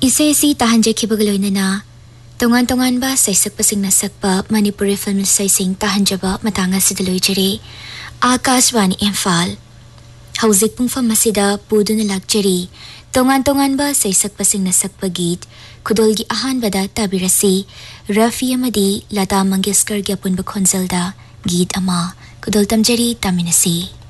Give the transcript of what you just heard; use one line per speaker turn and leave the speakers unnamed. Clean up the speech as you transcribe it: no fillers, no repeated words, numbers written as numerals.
Isay tahanjakhibag loinana tongan ba saisakpasing nasakpa Manipuri film saising tahanjaba matanga sidaloy jari Akashvani Imphal Hauzik pung famasida puduna lagjari tongan ba saisakpasing nasakpa git kudolgi ahan bada tabirasi Rafi amadi Lata Mangeshkar gyapun bakhonjalda git ama kudol tamjari taminasi